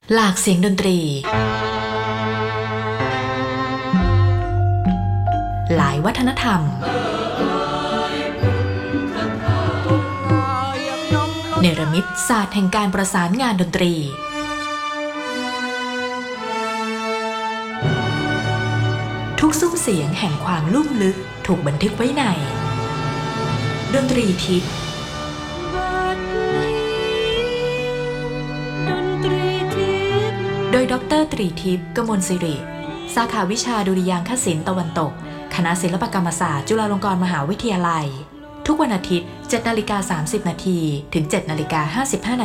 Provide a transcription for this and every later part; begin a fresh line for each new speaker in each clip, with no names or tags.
หลากเสียงดนตรีหลายวัฒนธรรมเนรมิตศาสตร์แห่งการประสานงานดนตรีทุกซุ้มเสียงแห่งความลุ่มลึกถูกบันทึกไว้ในดนตรีทิพย์โดยดร.ตรีทิพย์ กมลสิริสาขาวิชาดุริยางคศิลป์ตะวันตกคณะศิลปกรรมศาสตร์จุฬาลงกรณ์มหาวิทยาลัยทุกวันอาทิตย์ 7:30 น.ถึง 7:55 น.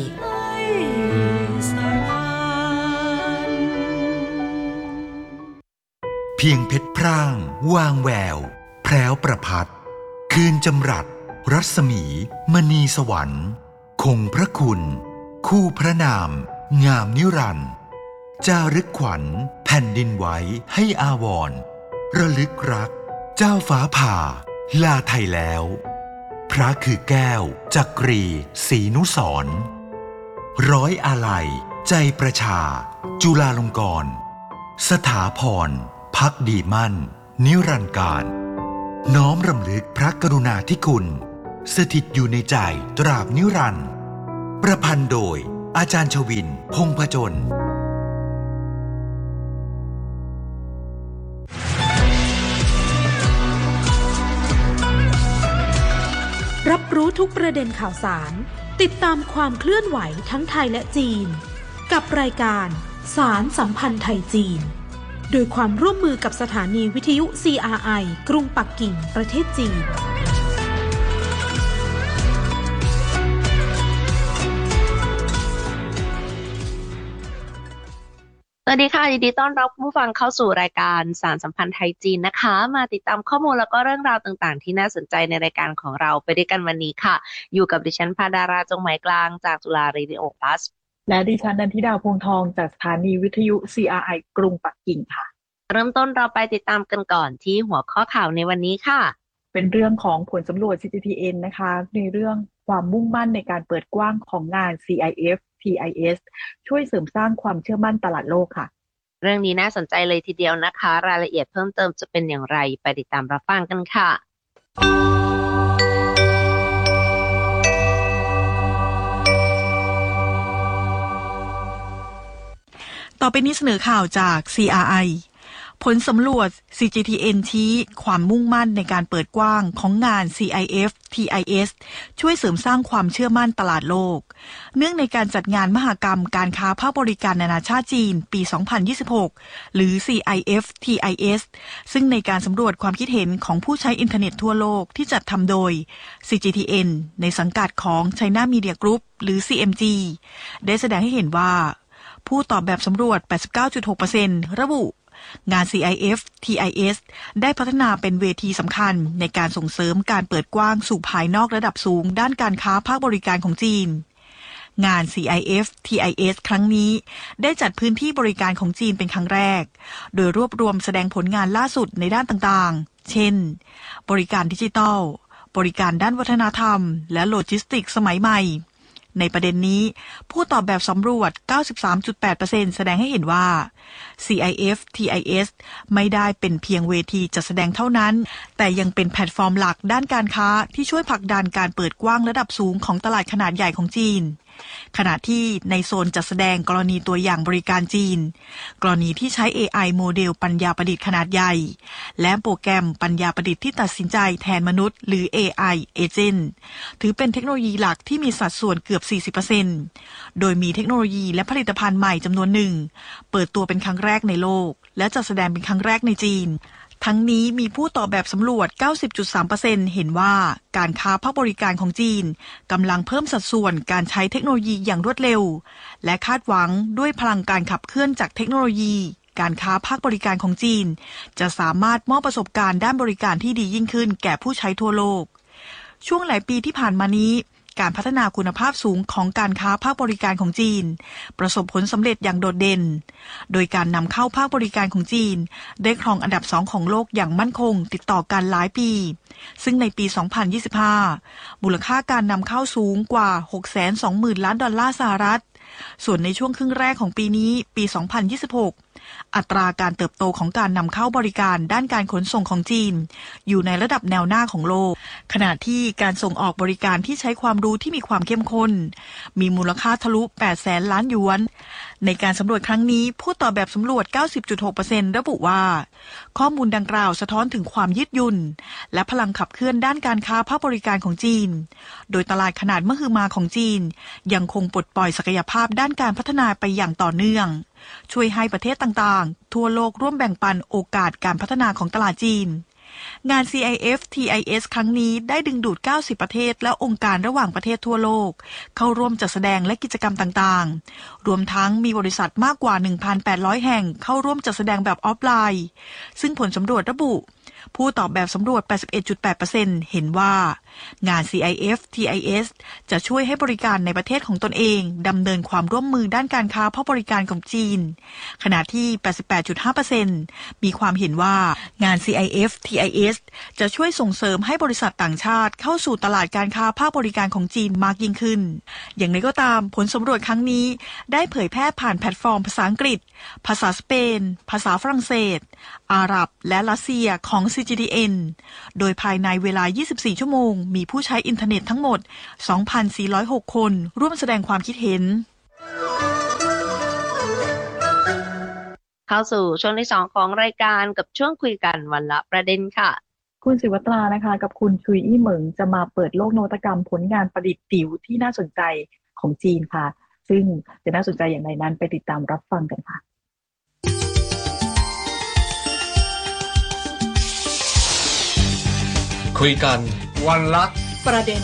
เพียงเพชรพร่างวางแววแพรวประพัดคืนจำรัดรัศมีมณีสวรรค์คงพระคุณคู่พระนามงามนิรันดร์จารึกขวัญแผ่นดินไว้ให้อาวรณ์ระลึกรักเจ้าฟ้าผ่าลาไทยแล้วพระคือแก้วจักรีศรีนุสรณ์ร้อยอาลัยใจประชาจุฬาลงกรณ์สถาพรภักดีมั่นนิรันดร์การน้อมรำลึกพระกรุณาธิคุณสถิตอยู่ในใจตราบนิรันดร์ประพันธ์โดยอาจารย์ชวินพงษ์ผจญ
รับรู้ทุกประเด็นข่าวสารติดตามความเคลื่อนไหวทั้งไทยและจีนกับรายการสารสัมพันธ์ไทยจีนโดยความร่วมมือกับสถานีวิทยุ CRI กรุงปักกิ่งประเทศจีน
สวัสดีค่ะยินดีต้อนรับผู้ฟังเข้าสู่รายการสารสัมพันธ์ไทยจีนนะคะมาติดตามข้อมูลแล้วก็เรื่องราวต่างๆที่น่าสนใจในรายการของเราไปด้วยกันวันนี้ค่ะอยู่กับดิฉันภาดาราจงไหมกลางจากจุฬาเรดิโอ Plus
และดิฉันนันทิดาพวงทองจากสถานีวิทยุ CRI กรุงปักกิ่งค่ะ
เริ่มต้นเราไปติดตามกันก่อนที่หัวข้อข่าวในวันนี้ค่ะ
เป็นเรื่องของผลสำรวจ CGTN นะคะในเรื่องความมุ่งมั่นในการเปิดกว้างของงาน CIF TIS ช่วยเสริมสร้างความเชื่อมั่นตลาดโลกค่ะ
เรื่องนี้น่าสนใจเลยทีเดียวนะคะรายละเอียดเพิ่มเติมจะเป็นอย่างไรไปติดตามรับฟังกันค่ะ
ต่อไปนี้เสนอข่าวจาก CRI ผลสำรวจ CGTN ชี้ความมุ่งมั่นในการเปิดกว้างของงาน CIF TIS ช่วยเสริมสร้างความเชื่อมั่นตลาดโลกเนื่องในการจัดงานมหกรรมการค้าภาคบริการนานาชาติจีนปี 2026 หรือ CIF TIS ซึ่งในการสำรวจความคิดเห็นของผู้ใช้อินเทอร์เน็ตทั่วโลกที่จัดทำโดย CGTN ในสังกัดของ China Media Group หรือ CMG ได้แสดงให้เห็นว่าผู้ตอบแบบสำรวจ 89.6% ระบุงาน CIF TIS ได้พัฒนาเป็นเวทีสำคัญในการส่งเสริมการเปิดกว้างสู่ภายนอกระดับสูงด้านการค้าภาคบริการของจีนงาน CIF TIS ครั้งนี้ได้จัดพื้นที่บริการของจีนเป็นครั้งแรกโดยรวบรวมแสดงผลงานล่าสุดในด้านต่างๆเช่นบริการดิจิทัลบริการด้านวัฒนธรรมและโลจิสติกส์สมัยใหม่ในประเด็นนี้ผู้ตอบแบบสำรวจ 93.8% แสดงให้เห็นว่า CIF TIS ไม่ได้เป็นเพียงเวทีจัดแสดงเท่านั้นแต่ยังเป็นแพลตฟอร์มหลักด้านการค้าที่ช่วยผลักดันการเปิดกว้างระดับสูงของตลาดขนาดใหญ่ของจีนขณะที่ในโซนจัดแสดงกรณีตัวอย่างบริการจีนกรณีที่ใช้ AI โมเดลปัญญาประดิษฐ์ขนาดใหญ่และโปรแกรมปัญญาประดิษฐ์ที่ตัดสินใจแทนมนุษย์หรือ AI Agent ถือเป็นเทคโนโลยีหลักที่มีสัดส่วนเกือบ 40% โดยมีเทคโนโลยีและผลิตภัณฑ์ใหม่จำนวนหนึ่งเปิดตัวเป็นครั้งแรกในโลกและจัดแสดงเป็นครั้งแรกในจีนทั้งนี้มีผู้ตอบแบบสำรวจ 90.3% เห็นว่าการค้าภาคบริการของจีนกำลังเพิ่มสัดส่วนการใช้เทคโนโลยีอย่างรวดเร็วและคาดหวังด้วยพลังการขับเคลื่อนจากเทคโนโลยีการค้าภาคบริการของจีนจะสามารถมอบประสบการณ์ด้านบริการที่ดียิ่งขึ้นแก่ผู้ใช้ทั่วโลกช่วงหลายปีที่ผ่านมานี้การพัฒนาคุณภาพสูงของการค้าภาคบริการของจีนประสบผลสำเร็จอย่างโดดเด่นโดยการนำเข้าภาคบริการของจีนได้ครองอันดับ2ของโลกอย่างมั่นคงติดต่อกันหลายปีซึ่งในปี 2025 มูลค่าการนำเข้าสูงกว่า 620,000 ล้านดอลลาร์สหรัฐส่วนในช่วงครึ่งแรกของปีนี้ปี 2026 อัตราการเติบโตของการนำเข้าบริการด้านการขนส่งของจีนอยู่ในระดับแนวหน้าของโลกขณะที่การส่งออกบริการที่ใช้ความรู้ที่มีความเข้มข้นมีมูลค่าทะลุ 800,000 ล้านหยวนในการสำรวจครั้งนี้ผู้ตอบแบบสำรวจ 90.6% ระบุว่าข้อมูลดังกล่าวสะท้อนถึงความยืดหยุ่นและพลังขับเคลื่อนด้านการค้าภาคบริการของจีนโดยตลาดขนาดมหึมาของจีนยังคงปลดปล่อยศักยภาพด้านการพัฒนาไปอย่างต่อเนื่องช่วยให้ประเทศต่างๆทั่วโลกร่วมแบ่งปันโอกาสการพัฒนาของตลาดจีนงาน CIF-TIS ครั้งนี้ได้ดึงดูด 90 ประเทศและองค์การระหว่างประเทศทั่วโลกเข้าร่วมจัดแสดงและกิจกรรมต่างๆรวมทั้งมีบริษัทมากกว่า 1,800 แห่งเข้าร่วมจัดแสดงแบบออฟไลน์ซึ่งผลสำรวจระบุผู้ตอบแบบสำรวจ 81.8% เห็นว่างาน CIF-TIS จะช่วยให้บริการในประเทศของตนเองดำเนินความร่วมมือด้านการค้าภาคบริการของจีนขณะที่ 88.5% มีความเห็นว่างาน CIF-TIS จะช่วยส่งเสริมให้บริษัทต่างชาติเข้าสู่ตลาดการค้าภาคบริการของจีนมากยิ่งขึ้นอย่างไรก็ตามผลสำรวจครั้งนี้ได้เผยแพร่ผ่านแพลตฟอร์มภาษาอังกฤษภาษาสเปนภาษาฝรั่งเศสอาหรับและรัสเซียของ CGTN โดยภายในเวลา 24 ชั่วโมงมีผู้ใช้อินเทอร์เน็ตทั้งหมด 2,406 คนร่วมแสดงความคิดเห็น
เข้าสู่ช่วงที่2ของรายการกับช่วงคุยกันวันละประเด็นค่ะ
คุณศิวตรานะคะกับคุณชุยอี้เหมิงจะมาเปิดโลกนวัตกรรมผลงานประดิษฐ์ติ๋วที่น่าสนใจของจีนค่ะซึ่งจะน่าสนใจอย่างไรนั้นไปติดตามรับฟังกันค่ะ
คุยกันวันละ
ประเด็น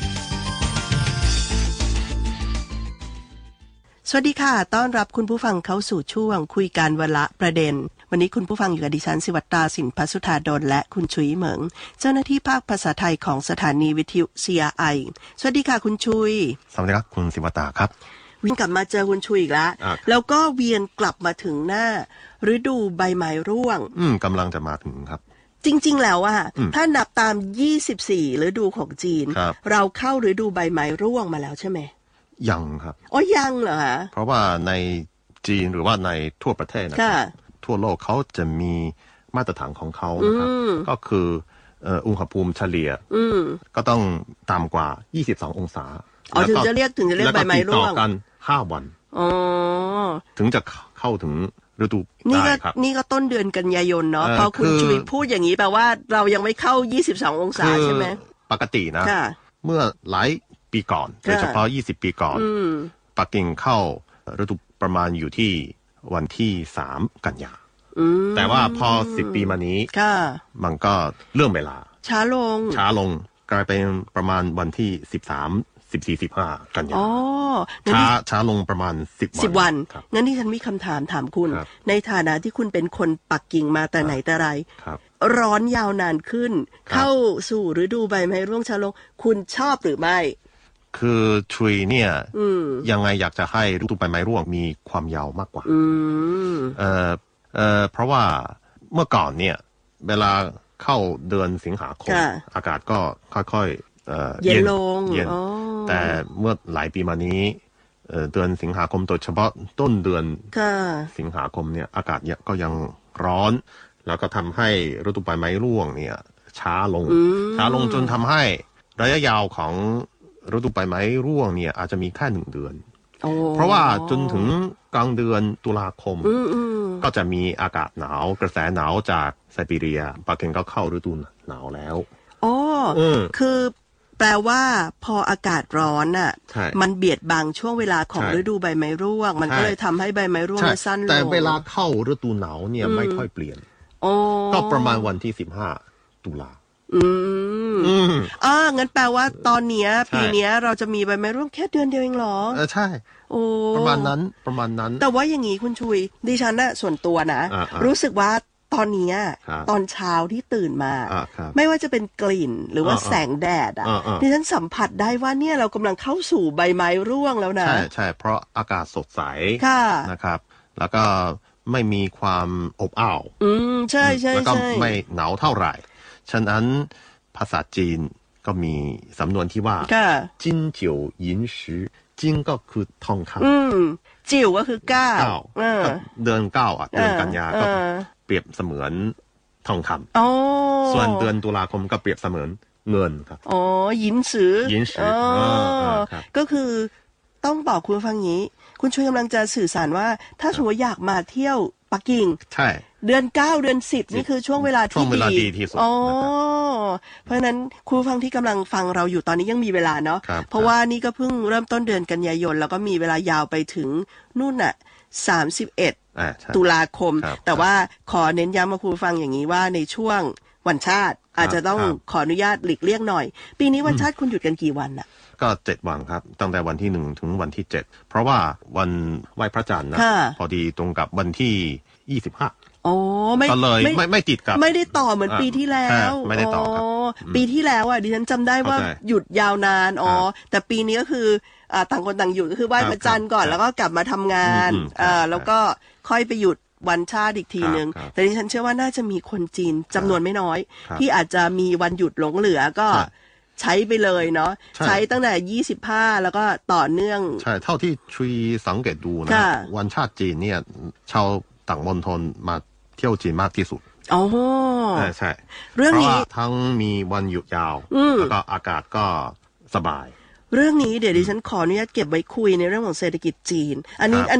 สวัสดีค่ะต้อนรับคุณผู้ฟังเข้าสู่ช่วงคุยกันวันละประเด็นวันนี้คุณผู้ฟังอยู่กับดิฉันศิวัตราสินพัสุธาดลและคุณชุยเหมิงเจ้าหน้าที่ภาคภาษาไทยของสถานีวิทยุ CRI สวัสดีค่ะคุณชุย
สวัสดีครับคุณศิวัตราครับ
วิ่งกลับมาเจอคุณชุยอีกแล้วแล้วก็เวียนกลับมาถึงหน้าฤดูใบไม้ร่วง
กำลังจะมาถึงครับ
จริงๆแล้วอะถ้านับตาม24ฤดูของจีนเราเข้าฤดูใบไม้ร่วงมาแล้วใช่ไหม
ยังครับ
อ๋อยังเหรอ
เพราะว่าในจีนหรือว่าในทั่วประเทศนะครับทั่วโลกเขาจะมีมาตรฐานของเขานะครับก็คืออุณหภูมิเฉลี่ยก็ต้องต่ำกว่า22องศา
ถึงจะเรียกใบไม้ร่วง
แล้วก็ติดต่อกัน5วันถึงจะเข้าถึงฤดูได้ครับ
นี่ก็ต้นเดือนกันยายนเนาะพอคุณชุยพูดอย่างนี้แปลว่าเรายังไม่เข้า22องศาใช่ไหม
ปกตินะเมื่อหลายปีก่อนโดยเฉพาะ20ปีก่อนปักกิ่งเข้าฤดูประมาณอยู่ที่วันที่3กันยาแต่ว่าพอ10ปีมานี้มันก็เริ่มเวลา
ช้าลง
กลายเป็นประมาณวันที่13-14-15กันยาช้าลงประมาณ10วัน
งั้นที่ฉันมีคำถามคุณในฐานะที่คุณเป็นคนปักกิ่งมาแต่ไหนแต่ไรร้อนยาวนานขึ้นเข้าสู่ฤดูใบไม้ร่วงช้าลงคุณชอบหรือไม่
คือชุยเนี่ยยังไงอยากจะให้ฤดูใบไม้ร่วงมีความยาวมากกว่าเพราะว่าเมื่อก่อนเนี่ยเวลาเข้าเดือนสิงหาคมอากาศก็ค่อยๆ
เย็นลง
แต่เมื่อหลายปีมานี้เดือนสิงหาคมโดยเฉพาะต้นเดือนสิงหาคมเนี่ยอากาศก็ยังร้อนแล้วก็ทำให้ฤดูใบไม้ร่วงเนี่ยช้าลงจนทำให้ระยะยาวของฤดูใบไม้ร่วงเนี่ยอาจจะมีแค่1 เดือนเพราะว่าจนถึงกลางเดือนตุลาคมก็จะมีอากาศหนาวกระแสหนาวจากไซบีเรียปักกิ่งก็เข้าฤดูหนาวแล้ว
คือแปลว่าพออากาศร้อนน่ะมันเบียดบังช่วงเวลาของฤดูใบไม้ร่วงมันก็เลยทำให้ใบไม้ร่วงสั้นลง
แต่เวลาเข้าฤดูหนาวเนี่ยไม่ค่อยเปลี่ยนก็ประมาณวันที่15ตุลา
งั้นแปลว่าตอนนี้ปีนี้เราจะมีใบไม้ร่วงแค่เดือนเดียวเองเหรอ
ใช่ประมาณนั้น
แต่ว่าอย่างนี้คุณชุยดิฉันน่ะส่วนตัวนะรู้สึกว่าตอนนี้ตอนเช้าที่ตื่นมาไม่ว่าจะเป็นกลิ่นหรือว่าแสงแดดดิฉันสัมผัสได้ว่าเนี่ยเรากำลังเข้าสู่ใบไม้ร่วงแล้วนะ
ใช่เพราะอากาศสดใสนะครับแล้วก็ไม่มีความอบอ้าว
ใช่
แล้วก็ไม่หนาวเท่าไหร่ฉะนั้นภาษาจีนก็มีสำนวนที่ว่าจิ้นเจียวหยินชือจิ้งก็คือทองค
ำจิ๋วก็คือ9
เดือน9เดือนกันยาก็เปรียบเสมือนทองคำส่วนเดือนตุลาคมก็เปรียบเสมือนเงินครับ
หยินสือก็คือต้องบอกคุณฟังงี้คุณช่วยกำลังจะสื่อสารว่าถ้าสมมติอยากมาเที่ยวปักกิ่ง
ใช่
เดือน9เดือน10นี่คือช่วงเวลาที่
ดีที่สุด
เพราะฉะนั้นคุณฟังที่กำลังฟังเราอยู่ตอนนี้ยังมีเวลาเนาะเพราะว่านี่ก็เพิ่งเริ่มต้นเดือนกันยายนแล้วก็มีเวลายาวไปถึงนู่นน่ะ31ตุลาคมแต่ว่าขอเน้นย้ำมาคุณฟังอย่างนี้ว่าในช่วงวันชาติอาจจะต้องขออนุญาตหลีกเลี่ยงหน่อยปีนี้วันชาติคุณหยุดกันกี่วันน่ะ
ก็7วันครับตั้งแต่วันที่1ถึงวันที่7เพราะว่าวันไหว้พระจันทร์นะพอดีตรงกับวันที่25ก็เลยไม่ติดกับ
ไม่ได้ต่อเหมือนปีที่แล้ว
ไม่ได้ต่อครับ
ปีที่แล้วดิฉันจำได้ว่าหยุดยาวนานแต่ปีนี้ก็คือต่างคนต่างหยุดก็คือไหว้พระจันทร์ก่อนแล้วก็กลับมาทำงานแล้วก็ค่อยไปหยุดวันชาติอีกทีนึงแต่ดิฉันเชื่อว่าน่าจะมีคนจีนจำนวนไม่น้อยที่อาจจะมีวันหยุดหลงเหลือก็ใช้ไปเลยเนาะใช้ตั้งแต่25แล้วก็ต่อเนื่อง
ใช่เท่าที่ชุยสังเกตดูนะวันชาติจีนเนี่ยชาวต่างมณฑลมาเที่ยวจีนมากที่สุดใช่
เรื่องนี้
ทั้งมีวันหยุดยาวแล้วก็อากาศก็สบาย
เรื่องนี้เดี๋ยวดิฉันขออนุญาตเก็บไว้คุยในเรื่องของเศรษฐกิจจีนอันนี้